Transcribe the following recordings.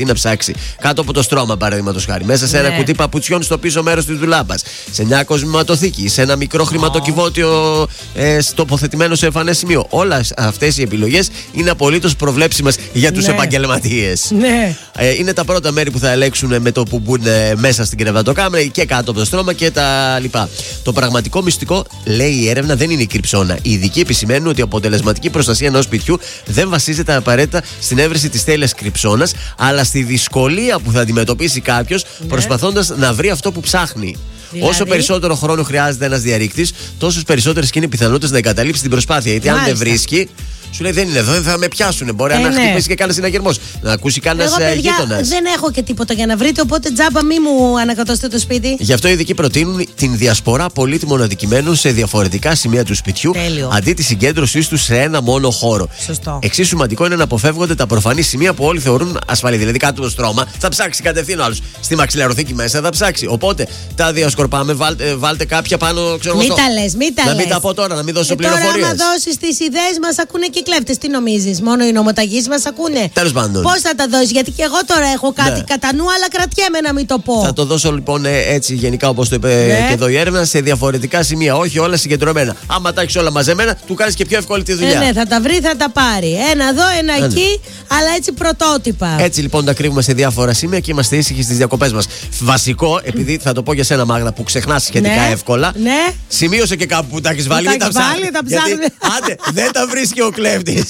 τι να ψάξει. Κάτω από το στρώμα, παραδείγματος χάρη. Μέσα σε ένα κουτί παπουτσιών στο πίσω μέρος της ντουλάπας. Σε μια κοσμηματοθήκη. Σε ένα μικρό χρηματοκιβώτιο τοποθετημένο σε εμφανές σημείο. Όλες αυτές οι επιλογές είναι απολύτως προβλέψιμες για τους επαγγελματίες. Ναι. Είναι τα πρώτα μέρη που θα ελέγξουν με το που μπουν μέσα στην κρεβατοκάμερα και κάτω από το στρώμα και τα λοιπά. Το πραγματικό μυστικό, λέει η έρευνα, δεν είναι η κρυψώνα. Οι ειδικοί επισημαίνουν ότι η αποτελεσματική προστασία ενός σπιτιού δεν βασίζεται απαραίτητα στην έβρεση της τέλειας κρυψώνας, αλλά στη δυσκολία που θα αντιμετωπίσει κάποιος προσπαθώντας να βρει αυτό που ψάχνει. Δηλαδή? Όσο περισσότερο χρόνο χρειάζεται ένας διαρρήκτης, τόσο περισσότερες και είναι οι πιθανότητες να εγκαταλείψει την προσπάθεια. Γιατί αν δεν βρίσκει, σου λέει δεν είναι εδώ, δεν θα με πιάσουνε. Μπορεί να χτυπήσει και κανένα συναγερμός. Να ακούσει κανένα γείτονας. Δεν έχω και τίποτα για να βρείτε, οπότε τζάμπα μη μου ανακατώσετε το σπίτι. Γι' αυτό οι ειδικοί προτείνουν την διασπορά πολύτιμων αντικειμένων σε διαφορετικά σημεία του σπιτιού, αντί τη συγκέντρωσή του σε ένα μόνο χώρο. Σωστό. Εξίσου σημαντικό είναι να αποφεύγονται τα προφανή σημεία που όλοι θεωρούν ασφαλή. Δηλαδή κάτω από το στρώμα θα ψάξει κατευθείαν ο άλλος. Στη μαξιλαροθήκη μέσα θα ψάξει. Οπότε τα διασκορπάμε, βάλτε κάποια πάνω, ξέρω εγώ. Μην τα λες, μην τα λες. Να μην τα πω τώρα, να μην δώσω πληροφορίες. Τώρα, άμα δώσεις τις ιδέες μας, ακούνε και οι κλέφτες. Τι νομίζεις, μόνο οι νομοταγείς μας ακούνε? Τέλος πάντων. Πώς θα τα δώσεις, γιατί και εγώ τώρα έχω κάτι κατά νου, αλλά κρατιέμαι να μην το πω. Θα το δώσω λοιπόν έτσι γενικά, όπως το είπε και εδώ η έρευνα, σε διαφορετικά σημεία. Όχι όλα συγκεντρωμένα. Άμα τα έχεις όλα μαζεμένα, του κάνεις και πιο εύκολη τη δουλειά. Ναι, θα τα βρει, θα τα πάρει. Ένα εδώ, ένα εκεί, αλλά έτσι πρωτότυπα. Έτσι λοιπόν τα κρύβουμε σε διάφορα σημεία και είμαστε ήσυχοι στις διακοπές μας. Βασικό, επειδή θα το πω για σένα, Μάγδα, που ξεχνάς σχετικά εύκολα. Σημείωσε και κάπου που τα έχεις βάλει. Τα ψάχνει. Άντε, δεν τα βρίσκει ο κλέφτης.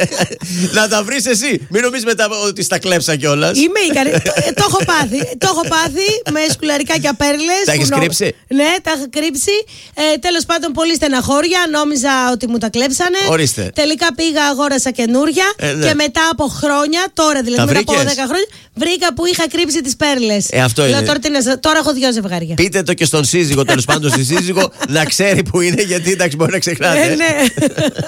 Να τα βρεις εσύ. Μην νομίζεις μετά ότι στα κλέψα κιόλας. Είμαι ικανή. Το έχω πάθει με σκουλαρικάκια πέρλες. Τα έχεις κρύψει? Ναι, τα έχω κρύψει. Τέλος πάντων, πολύ στεναχώρια. Νόμιζα ότι μου τα κλέψανε. Ορίστε. Τελικά πήγα, αγόρασα καινούρια. Και μετά από χρόνια, τώρα δηλαδή μετά από 10 χρόνια, βρήκα που είχα κρύψει τις πέρλες. Αυτό είναι. Τώρα έχω 2 ζευγάρια. Πείτε το και στον σύζυγο, τέλος πάντων στη σύζυγο, να ξέρει που είναι, γιατί εντάξει μπορεί να ξεχνάτε. Ναι.